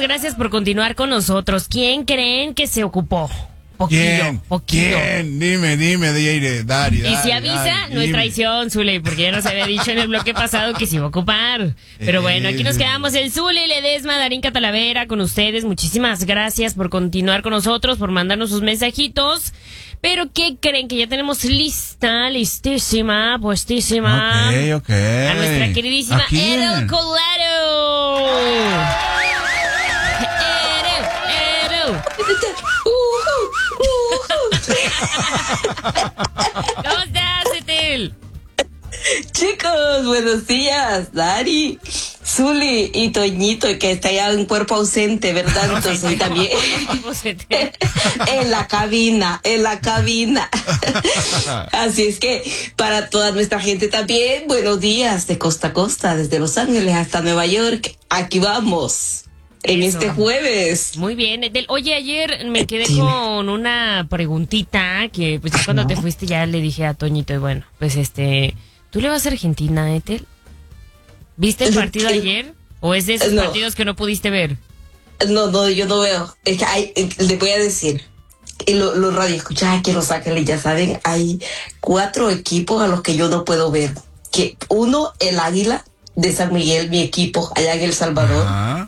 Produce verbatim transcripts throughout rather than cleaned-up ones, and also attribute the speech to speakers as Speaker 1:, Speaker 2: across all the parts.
Speaker 1: gracias por continuar con nosotros. ¿Quién creen que se ocupó? Poquillo,
Speaker 2: ¿Quién?
Speaker 1: poquillo.
Speaker 2: ¿Quién? Dime, dime, D J, Dari,
Speaker 1: Y si
Speaker 2: Dari,
Speaker 1: avisa,
Speaker 2: Dari,
Speaker 1: no es
Speaker 2: dime.
Speaker 1: traición, Zule, porque ya nos había dicho en el bloque pasado que se iba a ocupar. Pero bueno, aquí nos quedamos el Zule, Ledesma, Darín Catalavera con ustedes. Muchísimas gracias por continuar con nosotros, por mandarnos sus mensajitos. Pero ¿qué creen? Que ya tenemos lista, listísima, puestísima.
Speaker 2: Ok, ok.
Speaker 1: A nuestra queridísima
Speaker 2: ¿A quién?
Speaker 1: Edo Colado. Edo, Edo. ¿Cómo estás, Etel?
Speaker 3: Chicos, buenos días, Dari, Zuli y Toñito, que está ya en cuerpo ausente, ¿verdad? Entonces, y también en la cabina, en la cabina. Así es que para toda nuestra gente también, buenos días de costa a costa, desde Los Ángeles hasta Nueva York. Aquí vamos. En
Speaker 1: Eso.
Speaker 3: este jueves.
Speaker 1: Muy bien, Etel. Oye, ayer me quedé
Speaker 3: Dime.
Speaker 1: con una preguntita que pues ya cuando
Speaker 3: ¿No?
Speaker 1: te fuiste ya le dije a Toñito y bueno, pues este, ¿tú le vas a Argentina, Etel? ¿Viste el partido ayer? ¿O es de esos
Speaker 3: No.
Speaker 1: partidos que no pudiste ver?
Speaker 3: No, no, yo no veo. Es que hay, eh, le voy a decir, y lo- los radioescuchas aquí en Los Ángeles ya saben, hay cuatro equipos a los que yo no puedo ver. Que uno, el Águila de San Miguel, mi equipo allá en El Salvador.
Speaker 2: Ajá.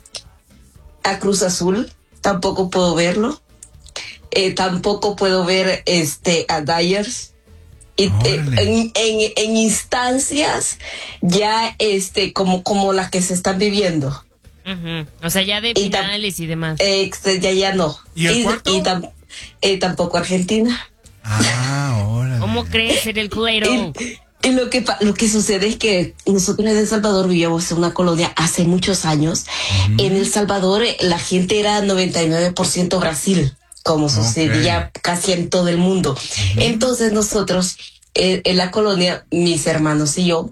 Speaker 3: A Cruz Azul, tampoco puedo verlo. Eh, tampoco puedo ver este a Dyers. Y, eh,
Speaker 2: Órale.
Speaker 3: en, en, en instancias ya este como, como las que se están viviendo.
Speaker 1: Ujú. O sea, ya de
Speaker 3: Y tam-
Speaker 1: finales y demás.
Speaker 3: Eh, este, ya ya no.
Speaker 2: ¿Y el cuarto?
Speaker 3: y tam- eh, tampoco Argentina.
Speaker 2: Ah, órale.
Speaker 1: ¿Cómo crees ser el culero?
Speaker 3: Y, y lo que pa- lo que sucede es que nosotros en El Salvador vivíamos en una colonia hace muchos años. En El Salvador eh, la gente era noventa y nueve por ciento Brasil, como sucedía casi en todo el mundo. Entonces nosotros eh, en la colonia, mis hermanos y yo,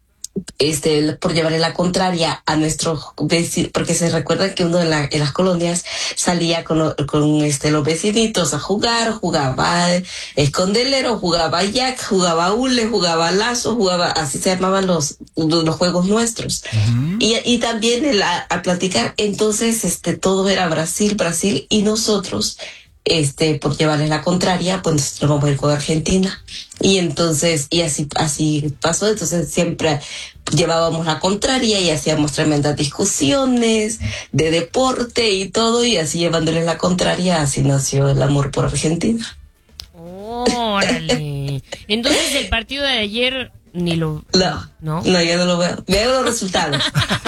Speaker 3: este, por llevarle la contraria a nuestros vecinos, porque se recuerda que uno en, la, en las colonias salía con, lo- con este, los vecinitos a jugar, jugaba escondelero, jugaba jack, jugaba hule, jugaba lazo, jugaba, así se llamaban los, los juegos nuestros.
Speaker 2: Ujú.
Speaker 3: Y, y también el, a, a platicar, entonces este, todo era Brasil, Brasil, y nosotros, este, por llevarles la contraria, pues nosotros vamos a ir con Argentina. Y entonces, y así, así pasó, entonces siempre llevábamos la contraria y hacíamos tremendas discusiones de deporte y todo, y así llevándoles la contraria, así nació el amor por Argentina.
Speaker 1: Órale. Entonces el partido de ayer ni lo...
Speaker 3: No,
Speaker 1: ¿No?
Speaker 3: no, yo no lo veo. Veo los resultados.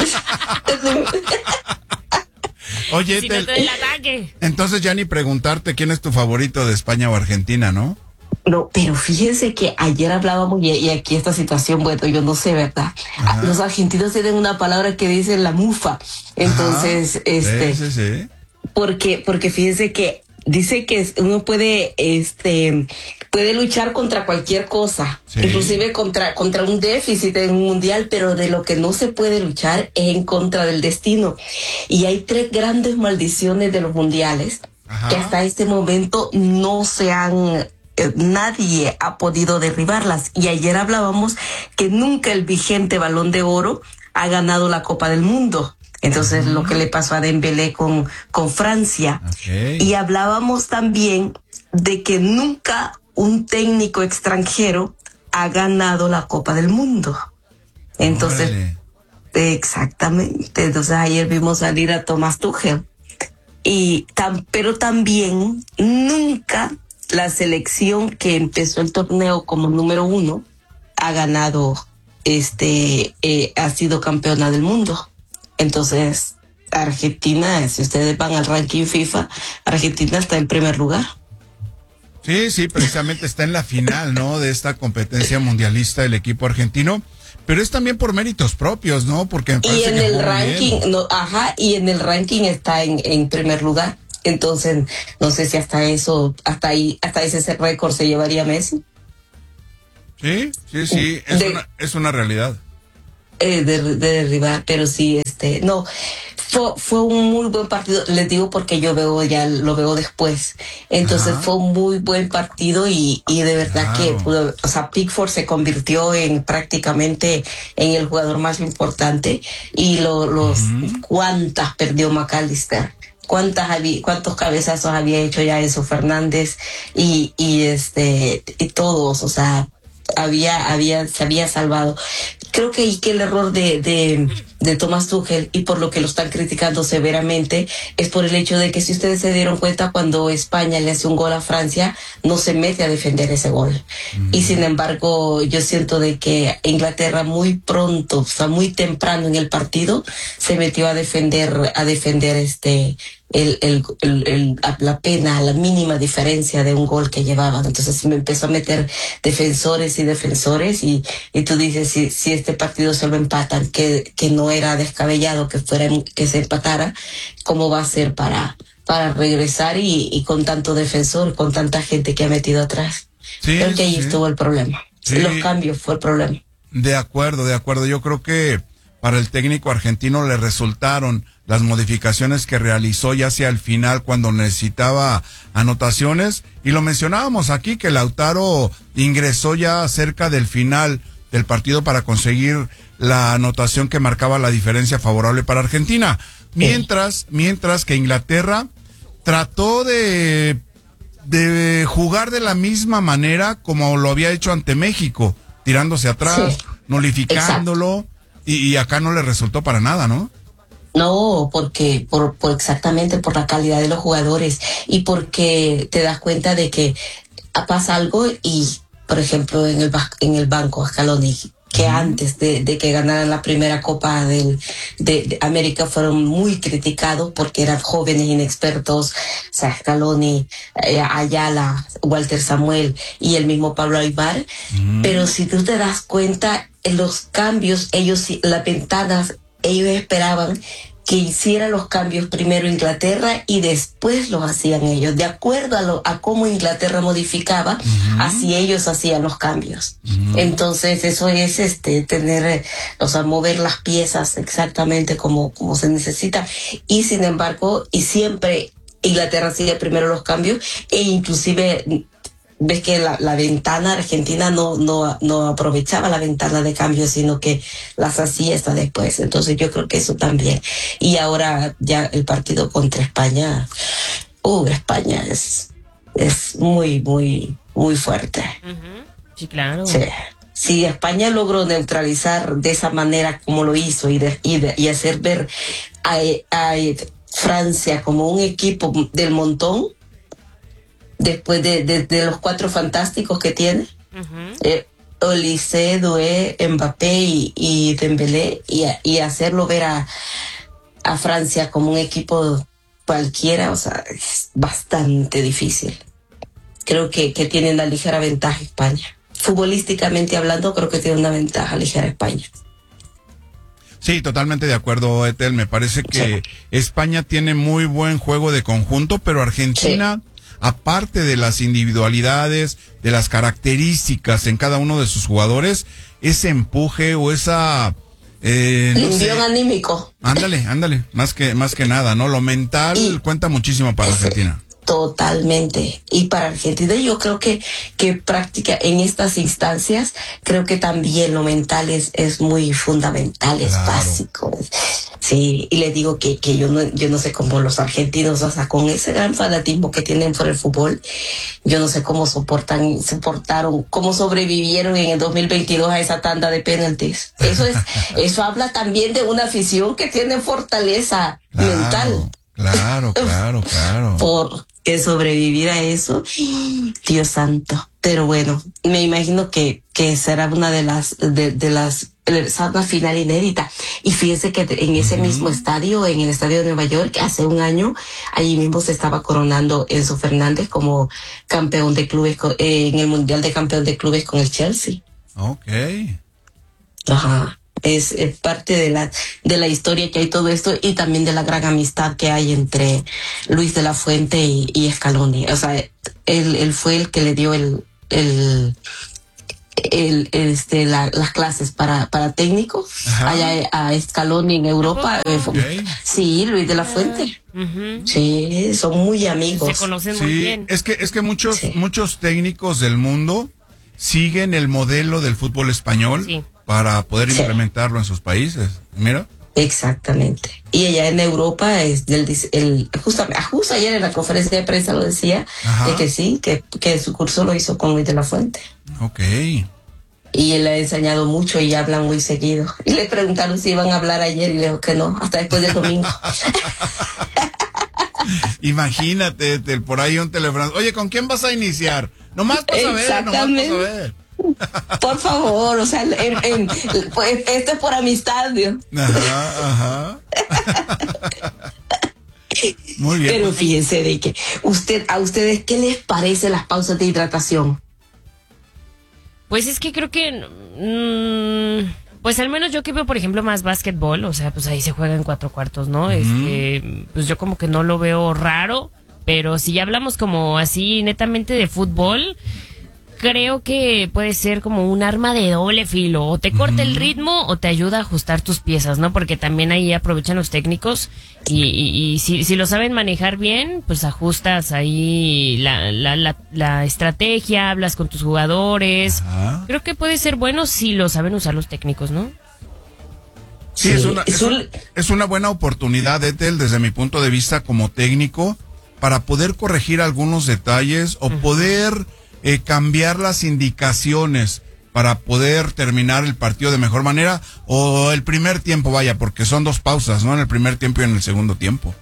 Speaker 2: Oye,
Speaker 1: Si no
Speaker 2: Etel,
Speaker 1: te da el ataque.
Speaker 2: entonces ya ni preguntarte quién es tu favorito de España o Argentina, ¿no?
Speaker 3: No, pero fíjense que ayer hablábamos y, y aquí esta situación, bueno, yo no sé, ¿verdad?
Speaker 2: Ajá.
Speaker 3: Los argentinos tienen una palabra que dice la mufa. Entonces,
Speaker 2: Ajá.
Speaker 3: este,
Speaker 2: Sí, sí, sí.
Speaker 3: porque, porque fíjense que dice que uno puede, este, puede luchar contra cualquier cosa,
Speaker 2: Sí.
Speaker 3: inclusive contra, contra un déficit en un mundial, pero de lo que no se puede luchar es en contra del destino. Y hay tres grandes maldiciones de los mundiales
Speaker 2: Ajá.
Speaker 3: que hasta este momento no se han, eh, nadie ha podido derribarlas. Y ayer hablábamos que nunca el vigente Balón de Oro ha ganado la Copa del Mundo. Entonces, lo que le pasó a Dembélé con, con Francia.
Speaker 2: Ok.
Speaker 3: Y hablábamos también de que nunca un técnico extranjero ha ganado la Copa del Mundo. Entonces,
Speaker 2: Órale.
Speaker 3: exactamente. Entonces, ayer vimos salir a Thomas Tuchel. Y tam, pero también nunca la selección que empezó el torneo como número uno ha ganado, este, eh, ha sido campeona del mundo. Entonces, Argentina, si ustedes van al ranking FIFA, Argentina está en primer lugar.
Speaker 2: Sí, sí, precisamente está en la final, ¿no? De esta competencia mundialista el equipo argentino, pero es también por méritos propios, ¿no? Porque me
Speaker 3: Y
Speaker 2: parece
Speaker 3: en
Speaker 2: que
Speaker 3: el
Speaker 2: jugó muy
Speaker 3: ranking,
Speaker 2: bien.
Speaker 3: no, ajá, y en el ranking está en, en primer lugar. Entonces, no sé si hasta eso, hasta ahí, hasta ese récord se llevaría Messi.
Speaker 2: Sí, sí, sí, es
Speaker 3: De-
Speaker 2: una, es una realidad.
Speaker 3: Eh, de, de derribar, pero sí, este, no, Fue, fue un muy buen partido, les digo porque yo veo ya lo veo después. Entonces Ajá. fue un muy buen partido y, y de verdad claro. que, o sea, Pickford se convirtió en prácticamente en el jugador más importante y lo, los uh-huh. cuántas perdió McAllister. Cuántas había, cuántos cabezazos había hecho ya Enzo Fernández y, y este y todos, o sea, había, había, se había salvado. Creo que, y que el error de, de, de Thomas Tuchel, y por lo que lo están criticando severamente, es por el hecho de que, si ustedes se dieron cuenta, cuando España le hace un gol a Francia, no se mete a defender ese gol. Mm. Y sin embargo, yo siento de que Inglaterra muy pronto, o sea, muy temprano en el partido, se metió a defender, a defender este, El, el, el, el, la pena, la mínima diferencia de un gol que llevaban. Entonces me empezó a meter defensores y defensores y, y tú dices, si, si este partido se lo empatan, que, que no era descabellado que fuera, que se empatara, ¿cómo va a ser para, para regresar y, y con tanto defensor, con tanta gente que ha metido atrás? Sí, creo que ahí sí. estuvo el problema. Sí. Los cambios fue el problema.
Speaker 2: De acuerdo, de acuerdo. Yo creo que para el técnico argentino le resultaron las modificaciones que realizó ya hacia el final cuando necesitaba anotaciones, y lo mencionábamos aquí que Lautaro ingresó ya cerca del final del partido para conseguir la anotación que marcaba la diferencia favorable para Argentina, mientras, mientras que Inglaterra trató de, de jugar de la misma manera como lo había hecho ante México, tirándose atrás, sí. nulificándolo, y, y acá no le resultó para nada, ¿no?
Speaker 3: No, porque por, por exactamente por la calidad de los jugadores y porque te das cuenta de que pasa algo y, por ejemplo, en el en el banco Scaloni, que uh-huh. antes de, de que ganaran la primera Copa del, de, de América fueron muy criticados porque eran jóvenes inexpertos, o sea, Scaloni, eh, Ayala, Walter Samuel y el mismo Pablo Aimar, uh-huh. pero si tú te das cuenta, en los cambios, ellos, las ventanas, ellos esperaban que hiciera los cambios primero Inglaterra y después los hacían ellos. De acuerdo a, lo, a cómo Inglaterra modificaba, uh-huh. así ellos hacían los cambios. Uh-huh. Entonces eso es este tener, o sea, mover las piezas exactamente como, como se necesita. Y sin embargo, y siempre Inglaterra hacía primero los cambios e inclusive... ves que la, la ventana argentina no, no, no aprovechaba la ventana de cambio, sino que las hacía hasta después. Entonces yo creo que eso también. Y ahora ya el partido contra España, uh, España es, es muy, muy, muy fuerte.
Speaker 1: Uh-huh. Sí, claro.
Speaker 3: Sí. Si España logró neutralizar de esa manera como lo hizo y, de, y, de, y hacer ver a, a Francia como un equipo del montón, después de, de, de los cuatro fantásticos que tiene, uh-huh. eh, Olise, Doué, Mbappé y, y Dembélé, y, y hacerlo ver a, a Francia como un equipo cualquiera, o sea, es bastante difícil. Creo que, que tienen la ligera ventaja España. Futbolísticamente hablando, creo que tiene una ventaja ligera España.
Speaker 2: Sí, totalmente de acuerdo, Ethel. Me parece que sí. España tiene muy buen juego de conjunto, pero Argentina... Sí. Aparte de las individualidades, de las características en cada uno de sus jugadores, ese empuje o esa...
Speaker 3: Eh, no sé, anímico.
Speaker 2: Ándale, ándale, más que, más que nada, ¿no? Lo mental y cuenta muchísimo para ese, Argentina.
Speaker 3: Totalmente. Y para Argentina yo creo que, que práctica en estas instancias, creo que también lo mental es, es muy fundamental, es claro. básico. Sí, y les digo que, que yo no, yo no sé cómo los argentinos, o sea, con ese gran fanatismo que tienen por el fútbol, yo no sé cómo soportan, soportaron, cómo sobrevivieron en el dos mil veintidós a esa tanda de penaltis. Eso es, eso habla también de una afición que tiene fortaleza
Speaker 2: claro,
Speaker 3: mental.
Speaker 2: Claro, claro, claro.
Speaker 3: Porque sobrevivir a eso, Dios santo. Pero bueno, me imagino que, que será una de las, de, de las, será una final inédita. Y fíjense que en ese uh-huh. mismo estadio, en el estadio de Nueva York, hace un año, allí mismo se estaba coronando Enzo Fernández como campeón de clubes, eh, en el Mundial de Campeón de Clubes con el Chelsea.
Speaker 2: Okay.
Speaker 3: Ajá. Es, es parte de la de la historia que hay todo esto y también de la gran amistad que hay entre Luis de la Fuente y, y Scaloni. O sea, él, él fue el que le dio el, el el, este, la, las clases para, para técnicos. Ajá. Allá a Scaloni en Europa. Okay. Sí, Luis de la Fuente. Uh-huh. Sí, son muy amigos.
Speaker 1: Se conocen
Speaker 2: sí,
Speaker 1: muy bien.
Speaker 2: Es que, es que muchos,
Speaker 3: sí.
Speaker 2: muchos técnicos del mundo siguen el modelo del fútbol español sí. para poder sí. implementarlo en sus países. Mira.
Speaker 3: Exactamente. Y ella en Europa es del el justamente justo ayer en la conferencia de prensa lo decía, de que sí, que, que su curso lo hizo con Luis de la Fuente.
Speaker 2: Ok.
Speaker 3: Y él le ha enseñado mucho y hablan muy seguido. Y le preguntaron si iban a hablar ayer y le dijo que no, hasta después del domingo.
Speaker 2: Imagínate, por ahí un teléfono. Oye, ¿con quién vas a iniciar? Nomás para saber, nomás para saber.
Speaker 3: Por favor, o sea, en, en, pues, esto es por amistad, Dios.
Speaker 2: Ajá, ajá. Muy bien.
Speaker 3: Pero fíjense de que usted, a ustedes, ¿qué les parece las pausas de hidratación?
Speaker 1: Pues es que creo que, mmm, pues al menos yo que veo, por ejemplo, más básquetbol, o sea, pues ahí se juega en cuatro cuartos, ¿no? Uh-huh. Este, pues yo como que no lo veo raro, pero si ya hablamos como así netamente de fútbol, creo que puede ser como un arma de doble filo, o te corta uh-huh. el ritmo o te ayuda a ajustar tus piezas, ¿no? Porque también ahí aprovechan los técnicos y, y, y si, si lo saben manejar bien, pues ajustas ahí la, la, la, la estrategia, hablas con tus jugadores. Uh-huh. Creo que puede ser bueno si lo saben usar los técnicos, ¿no?
Speaker 2: Sí, sí es, una, es, un, es una buena oportunidad, Ethel, desde mi punto de vista como técnico, para poder corregir algunos detalles o uh-huh. poder... Eh, cambiar las indicaciones para poder terminar el partido de mejor manera, o el primer tiempo, vaya, porque son dos pausas, ¿no? En el primer tiempo y en el segundo tiempo.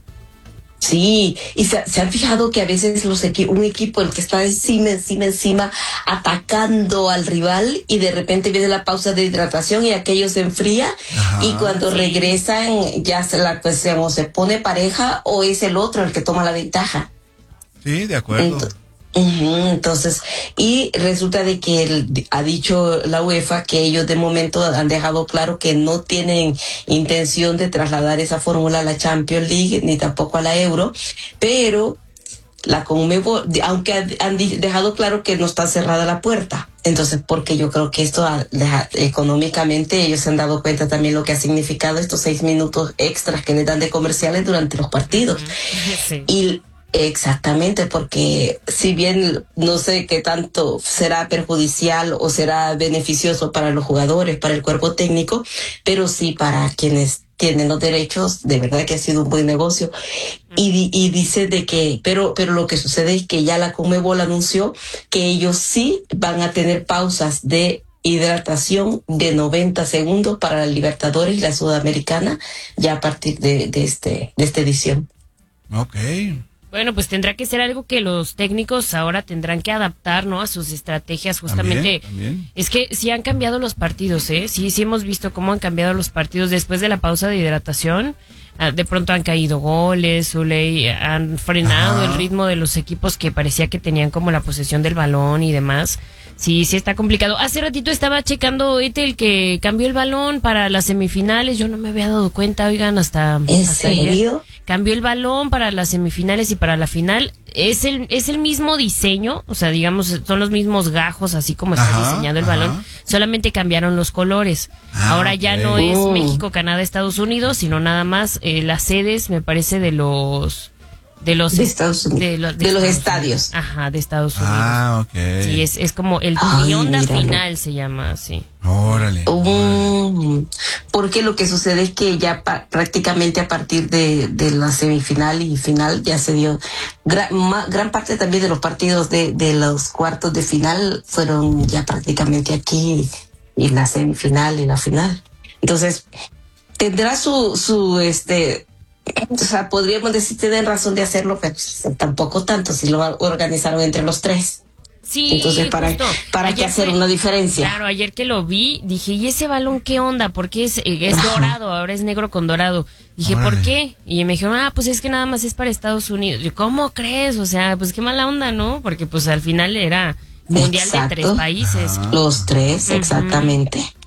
Speaker 3: Sí, y se, se han fijado que a veces los equi- un equipo, el que está encima, encima, encima, atacando al rival, y de repente viene la pausa de hidratación y aquello se enfría. Ajá. Y cuando regresan ya se la cuestión o se pone pareja o es el otro el que toma la ventaja.
Speaker 2: Sí, de acuerdo.
Speaker 3: Entonces, Uh-huh, entonces, y resulta de que el, ha dicho la UEFA que ellos de momento han dejado claro que no tienen intención de trasladar esa fórmula a la Champions League ni tampoco a la Euro, pero la Conmebol, aunque han dejado claro que no está cerrada la puerta. Entonces, porque yo creo que esto deja, económicamente ellos se han dado cuenta también lo que ha significado estos seis minutos extras que les dan de comerciales durante los partidos. Sí. Y exactamente, porque si bien no sé qué tanto será perjudicial o será beneficioso para los jugadores, para el cuerpo técnico, pero sí para quienes tienen los derechos, de verdad que ha sido un buen negocio. Y, y dice de que, pero, pero lo que sucede es que ya la Conmebol anunció que ellos sí van a tener pausas de hidratación de noventa segundos para la Libertadores y la Sudamericana ya a partir de, de este, de esta edición.
Speaker 2: Okay.
Speaker 1: Bueno, pues tendrá que ser algo que los técnicos ahora tendrán que adaptar, ¿no? A sus estrategias, justamente. ¿También? ¿También? Es que sí han cambiado los partidos, ¿eh? Sí, sí hemos visto cómo han cambiado los partidos después de la pausa de hidratación. De pronto han caído goles, Zuley, han frenado Ajá. el ritmo de los equipos que parecía que tenían como la posesión del balón y demás. Sí, sí está complicado. Hace ratito estaba checando Ethel que cambió el balón para las semifinales. Yo no me había dado cuenta, oigan, hasta...
Speaker 3: ¿En
Speaker 1: hasta
Speaker 3: serio?
Speaker 1: Ayer. Cambió el balón para las semifinales y para la final. Es el es el mismo diseño, o sea, digamos, son los mismos gajos, así como está ajá, diseñado el ajá. balón. Solamente cambiaron los colores. Ah, Ahora ya okay. no es México, Canadá, Estados Unidos, sino nada más eh, las sedes, me parece, de los... De los,
Speaker 3: de Estados Unidos.
Speaker 1: de los,
Speaker 3: de
Speaker 1: de
Speaker 3: los
Speaker 1: Estados
Speaker 3: estadios.
Speaker 1: Unidos. Ajá, de Estados Unidos.
Speaker 2: Ah, ok.
Speaker 1: Sí, es, es como el onda final se llama así.
Speaker 2: Órale.
Speaker 3: Um, porque lo que sucede es que ya pa- prácticamente a partir de, de la semifinal y final ya se dio gran, ma, gran parte también de los partidos de, de los cuartos de final fueron ya prácticamente aquí, y la semifinal y la final. Entonces, tendrá su, su, este, o sea, podríamos decir, tienen razón de hacerlo, pero tampoco tanto si lo organizaron entre los tres.
Speaker 1: Sí,
Speaker 3: entonces para, para qué hacer fue, una diferencia.
Speaker 1: Claro, ayer que lo vi, dije, ¿y ese balón qué onda? Porque es, es dorado, ahora es negro con dorado. Dije, Órale. ¿por qué? Y me dijeron, ah, pues es que nada más es para Estados Unidos. Yo, ¿cómo crees? O sea, pues qué mala onda, ¿no? Porque pues al final era mundial Exacto. de tres países.
Speaker 3: Los tres, exactamente. Uh-huh.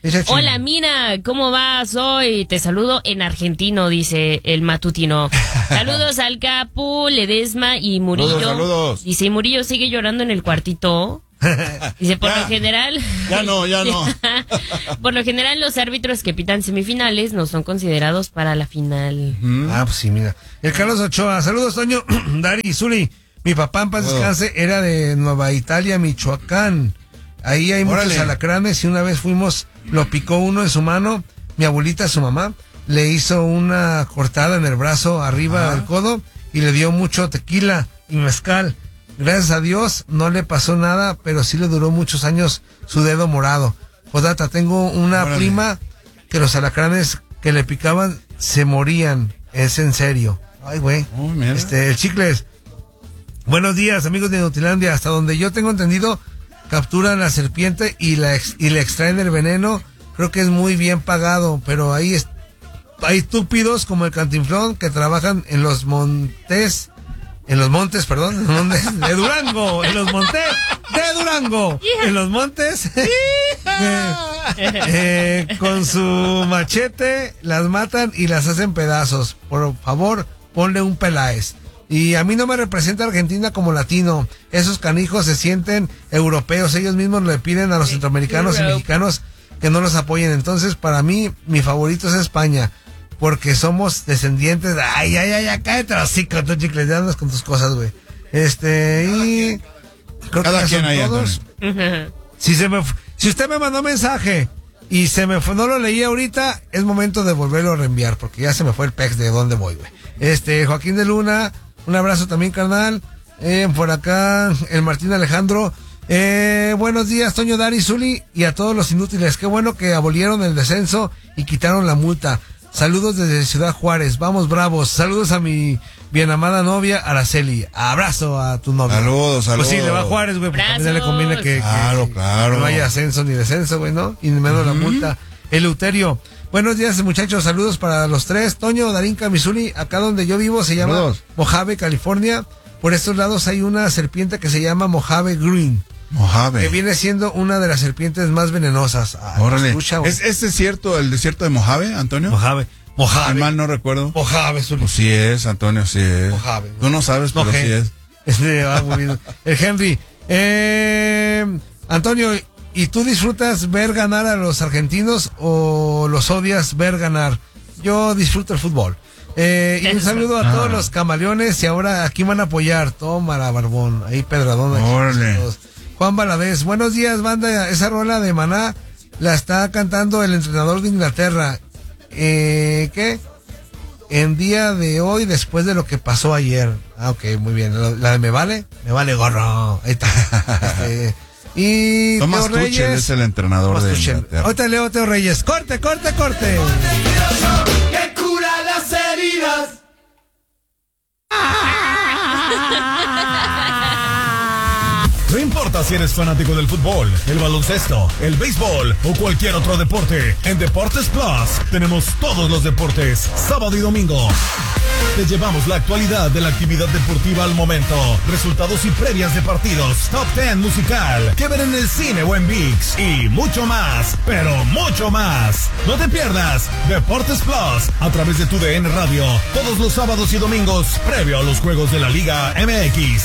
Speaker 1: Hola, Mina, ¿cómo vas hoy? Te saludo en argentino, dice el matutino. Saludos al Capu, Ledesma y Murillo.
Speaker 2: Saludos, saludos.
Speaker 1: Dice, Murillo sigue llorando en el cuartito. Dice, por
Speaker 2: ya,
Speaker 1: lo general...
Speaker 2: Ya no, ya no.
Speaker 1: Por lo general, los árbitros que pitan semifinales no son considerados para la final.
Speaker 4: Mm. Ah, pues sí, mira. El Carlos Ochoa, saludos, Toño, Dari y Zuli. Mi papá, en paz
Speaker 2: oh.
Speaker 4: descanse, era de Nueva Italia, Michoacán. Ahí hay
Speaker 2: Órale.
Speaker 4: muchos alacranes y una vez fuimos, lo picó uno en su mano, mi abuelita, su mamá, le hizo una cortada en el brazo arriba
Speaker 2: ah.
Speaker 4: del codo y le dio mucho tequila y mezcal. Gracias a Dios no le pasó nada, pero sí le duró muchos años su dedo morado. Jodata, tengo una
Speaker 2: Órale.
Speaker 4: prima que los alacranes que le picaban se morían, es en serio. Ay, güey.
Speaker 2: Oh,
Speaker 4: este, el Chicles. Buenos días, amigos de Nutilandia. Hasta donde yo tengo entendido, capturan la serpiente y la ex, y le extraen el veneno. Creo que es muy bien pagado, pero ahí es, hay estúpidos como el Cantinflón que trabajan en los montes, en los montes, perdón, en los montes de Durango, en los montes de Durango, en los montes, eh, eh, con su machete las matan y las hacen pedazos. Por favor, ponle un Peláez. Y a mí no me representa Argentina como latino. Esos canijos se sienten europeos. Ellos mismos le piden a los centroamericanos y mexicanos que no los apoyen. Entonces, para mí, mi favorito es España. Porque somos descendientes de... Ay, ay, ay, acá cállate los hocico, tú, Chicles, ya andas con tus cosas, güey. Este, y... Creo
Speaker 2: Cada
Speaker 4: que
Speaker 2: quien
Speaker 4: son
Speaker 2: ahí,
Speaker 4: todos. Si se me, si usted me mandó mensaje y se me fue, no lo leí ahorita, es momento de volverlo a reenviar, porque ya se me fue el pex de dónde voy, güey. Este, Joaquín de Luna... Un abrazo también, carnal. Eh, por acá, el Martín Alejandro. Eh, buenos días, Toño, Dari, Zuli y a todos los inútiles. Qué bueno que abolieron el descenso y quitaron la multa. Saludos desde Ciudad Juárez. Vamos, bravos. Saludos a mi bien amada novia, Araceli. Abrazo a tu novia.
Speaker 2: Saludos, saludos.
Speaker 4: Pues sí, le va a Juárez, güey. Porque también le conviene que,
Speaker 2: claro,
Speaker 4: que,
Speaker 2: claro.
Speaker 4: que no haya ascenso ni descenso, güey, ¿no? Y menos uh-huh. la multa. Eleuterio. Buenos días, muchachos. Saludos para los tres. Toño, Darinka, Missouri. Acá donde yo vivo se llama
Speaker 2: Saludos.
Speaker 4: Mojave, California. Por estos lados hay una serpiente que se llama Mojave Green.
Speaker 2: Mojave.
Speaker 4: Que viene siendo una de las serpientes más venenosas. Ay,
Speaker 2: órale.
Speaker 4: Escucha,
Speaker 2: ¿Es, ¿Es desierto, el desierto de Mojave, Antonio?
Speaker 4: Mojave. Mojave.
Speaker 2: Si mal no recuerdo.
Speaker 4: Mojave, Zuli.
Speaker 2: Pues sí es, Antonio, sí es.
Speaker 4: Mojave.
Speaker 2: Tú no sabes, pero
Speaker 4: Mojave.
Speaker 2: sí es.
Speaker 4: Este, ah, muy bien. El Henry. Eh, Antonio, ¿y tú disfrutas ver ganar a los argentinos o los odias ver ganar? Yo disfruto el fútbol. Eh, y un saludo a todos los camaleones y ahora aquí van a apoyar. Tómala, Barbón. Ahí Pedradón. Aquí,
Speaker 2: órale.
Speaker 4: Juan Valadez. Buenos días, banda. Esa rola de Maná la está cantando el entrenador de Inglaterra. Eh, ¿Qué? En día de hoy, después de lo que pasó ayer. Ah, ok, muy bien. La, la de Me Vale, Me Vale Gorro. Ahí está. Este, y
Speaker 2: Tomás
Speaker 4: Teo Reyes
Speaker 2: Tuchel es el entrenador
Speaker 4: Tomás
Speaker 2: de
Speaker 4: Tuchel.
Speaker 2: Inglaterra.
Speaker 4: Ahorita leo Teo Reyes. Corte, corte, corte.
Speaker 5: Que cura las heridas.
Speaker 6: No importa si eres fanático del fútbol, el baloncesto, el béisbol o cualquier otro deporte, en Deportes Plus tenemos todos los deportes, sábado y domingo. Te llevamos la actualidad de la actividad deportiva al momento, resultados y previas de partidos, top ten musical, que ver en el cine o en ViX y mucho más, pero mucho más. No te pierdas Deportes Plus a través de tu D N Radio, todos los sábados y domingos, previo a los juegos de la Liga M X.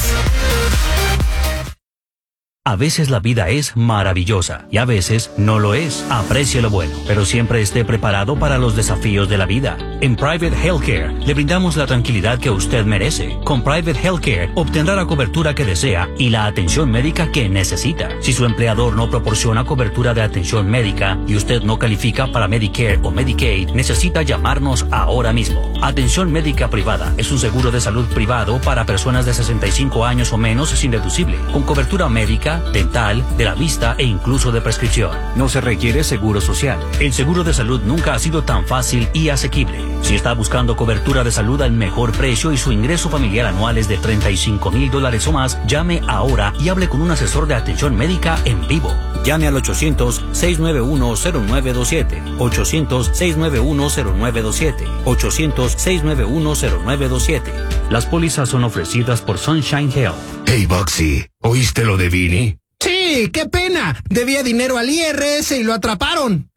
Speaker 7: A veces la vida es maravillosa y a veces no lo es. Aprecie lo bueno, pero siempre esté preparado para los desafíos de la vida. En Private Healthcare le brindamos la tranquilidad que usted merece. Con Private Healthcare obtendrá la cobertura que desea y la atención médica que necesita. Si su empleador no proporciona cobertura de atención médica y usted no califica para Medicare o Medicaid, necesita llamarnos ahora mismo. Atención médica privada es un seguro de salud privado para personas de sesenta y cinco años o menos sin deducible, con cobertura médica, dental, de la vista e incluso de prescripción. No se requiere seguro social. El seguro de salud nunca ha sido tan fácil y asequible. Si está buscando cobertura de salud al mejor precio y su ingreso familiar anual es de treinta y cinco mil dólares o más, llame ahora y hable con un asesor de atención médica en vivo. Llame al ochocientos, seis nueve uno, cero nueve dos siete, ochocientos, seis nueve uno, cero nueve dos siete, ochocientos, seis nueve uno, cero nueve dos siete. Las pólizas son ofrecidas por Sunshine Health.
Speaker 8: Hey, Boxy, ¿oíste lo de Vini?
Speaker 9: Sí, qué pena. Debía dinero al I R S y lo atraparon.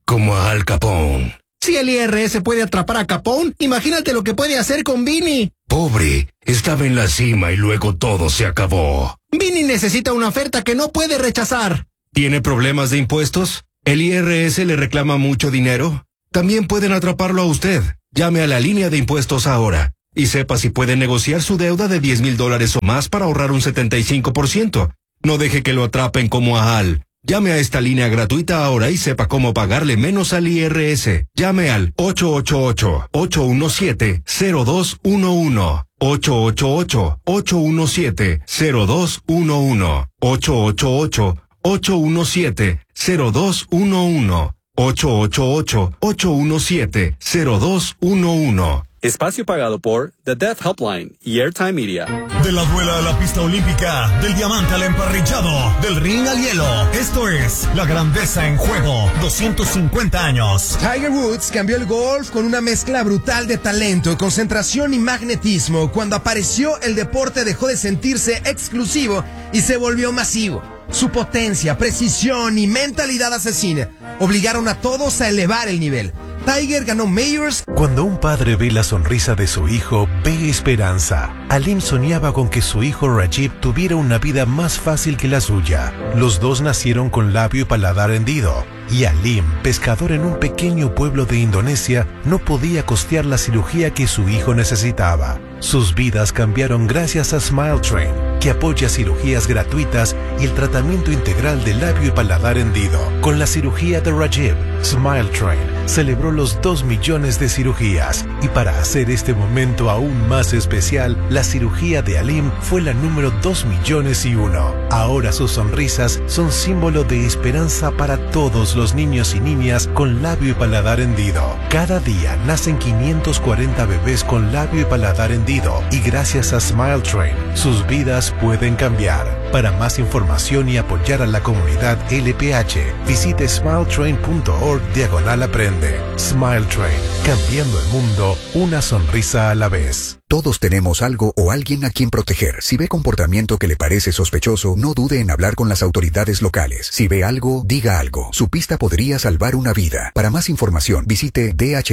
Speaker 8: como a Al Capone. Si el I R S puede atrapar a Capone, imagínate lo que puede hacer con Vinny. Pobre, estaba en la cima y luego todo se acabó. Vinny necesita una oferta que no puede rechazar. ¿Tiene problemas de impuestos? ¿El I R S le reclama mucho dinero? También pueden atraparlo a usted. Llame a la línea de impuestos ahora y sepa si puede negociar su deuda de diez mil dólares o más para ahorrar un setenta y cinco por ciento. No deje que lo atrapen como a Al. Llame a esta línea gratuita ahora y sepa cómo pagarle menos al I R S. Llame al ocho ocho ocho, ocho uno siete, cero dos uno uno. ocho ocho ocho, ocho uno siete, cero dos uno uno. ocho ocho ocho, ocho uno siete, cero dos uno uno. ocho ocho ocho, ocho uno siete, cero dos uno uno.
Speaker 9: Espacio pagado por The Death Helpline y Airtime Media.
Speaker 6: De la duela a la pista olímpica, del diamante al emparrillado, del ring al hielo. Esto es La Grandeza en Juego, doscientos cincuenta años.
Speaker 10: Tiger Woods cambió el golf con una mezcla brutal de talento, concentración y magnetismo. Cuando apareció, el deporte dejó de sentirse exclusivo y se volvió masivo. Su potencia, precisión y mentalidad asesina obligaron a todos a elevar el nivel. Tiger ganó Majors.
Speaker 11: Cuando un padre ve la sonrisa de su hijo, ve esperanza. Alim soñaba con que su hijo Rajiv tuviera una vida más fácil que la suya. Los dos nacieron con labio y paladar hendido. Y Alim, pescador en un pequeño pueblo de Indonesia, no podía costear la cirugía que su hijo necesitaba. Sus vidas cambiaron gracias a Smile Train, que apoya cirugías gratuitas y el tratamiento integral de labio y paladar hendido. Con la cirugía de Rajiv, Smile Train celebró los dos millones de cirugías. Y para hacer este momento aún más especial, la cirugía de Alim fue la número dos millones y uno. Ahora sus sonrisas son símbolo de esperanza para todos los niños y niñas con labio y paladar hendido. Cada día nacen quinientos cuarenta bebés con labio y paladar hendido. Y gracias a Smile Train, sus vidas pueden cambiar. Para más información y apoyar a la comunidad L P H, visite smiletrain punto org diagonal aprende. Smile Train, cambiando el mundo, una sonrisa a la vez.
Speaker 12: Todos tenemos algo o alguien a quien proteger. Si ve comportamiento que le parece sospechoso, no dude en hablar con las autoridades locales. Si ve algo, diga algo. Su pista podría salvar una vida. Para más información, visite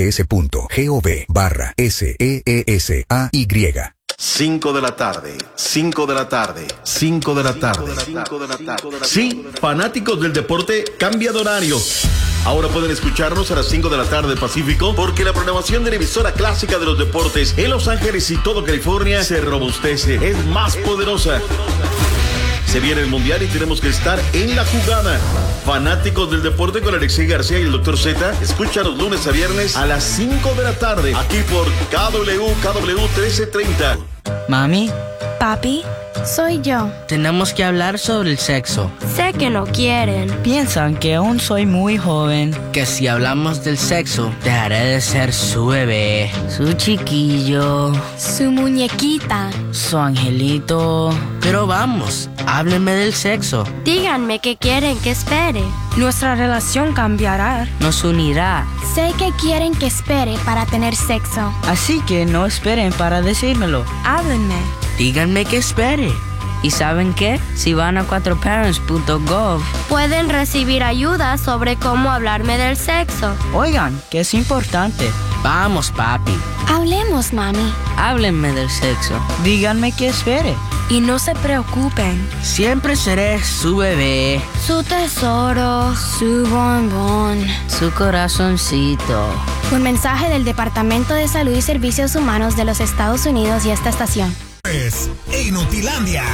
Speaker 12: dhs.gov barra S E E S A Y.
Speaker 13: cinco de la tarde, cinco de la tarde, cinco de la tarde. Sí, fanáticos del deporte, cambia de horario. Ahora pueden escucharnos a las cinco de la tarde Pacífico, porque la programación de la emisora clásica de los deportes en Los Ángeles y todo California se robustece, es más poderosa. Se viene el Mundial y tenemos que estar en la jugada. Fanáticos del deporte con Alexei García y el doctor Z, escúchanos lunes a viernes a las cinco de la tarde, aquí por K W, K W trece treinta.
Speaker 14: Mami.
Speaker 15: Papi, soy yo.
Speaker 14: Tenemos que hablar sobre el sexo.
Speaker 15: Sé que no quieren.
Speaker 14: Piensan que aún soy muy joven. Que si hablamos del sexo, dejaré de ser su bebé, su chiquillo,
Speaker 15: su muñequita,
Speaker 14: su angelito. Pero vamos, háblenme del sexo.
Speaker 15: Díganme qué quieren que espere. Nuestra relación cambiará.
Speaker 14: Nos unirá.
Speaker 15: Sé que quieren que espere para tener sexo.
Speaker 14: Así que no esperen para decírmelo.
Speaker 15: Háblenme.
Speaker 14: Díganme que espere. ¿Y saben qué? Si van a cuatro parents punto gov,
Speaker 15: pueden recibir ayuda sobre cómo hablarme del sexo.
Speaker 14: Oigan, que es importante. Vamos, papi.
Speaker 15: Hablemos, mami.
Speaker 14: Háblenme del sexo. Díganme que espere.
Speaker 15: Y no se preocupen.
Speaker 14: Siempre seré su bebé,
Speaker 15: su tesoro, su bombón,
Speaker 14: su corazoncito.
Speaker 15: Un mensaje del Departamento de Salud y Servicios Humanos de los Estados Unidos y esta estación.
Speaker 6: Es Inutilandia.